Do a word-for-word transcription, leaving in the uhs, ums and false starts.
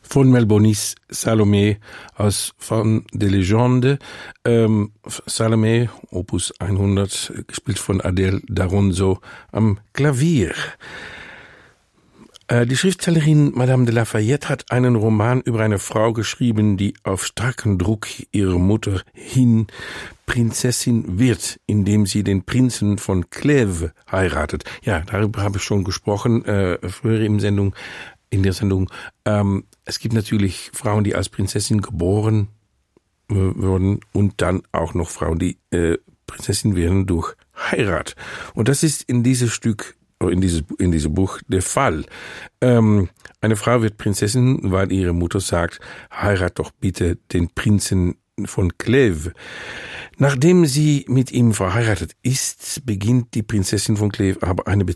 von Melbonis Salome aus Von de Legende. Ähm, Salome, Opus hundert, gespielt von Adele Daronzo am Klavier. Äh, die Schriftstellerin Madame de Lafayette hat einen Roman über eine Frau geschrieben, die auf starken Druck ihrer Mutter hin Prinzessin wird, indem sie den Prinzen von Clèves heiratet. Ja, darüber habe ich schon gesprochen, äh, früher im Sendung, in der Sendung. Ähm, es gibt natürlich Frauen, die als Prinzessin geboren äh, wurden und dann auch noch Frauen, die äh, Prinzessin werden durch Heirat. Und das ist in dieses Stück, in dieses, in diesem Buch der Fall. Ähm, eine Frau wird Prinzessin, weil ihre Mutter sagt, heirat doch bitte den Prinzen von Clèves. Nachdem sie mit ihm verheiratet ist, beginnt die Prinzessin von Clèves aber eine Beziehung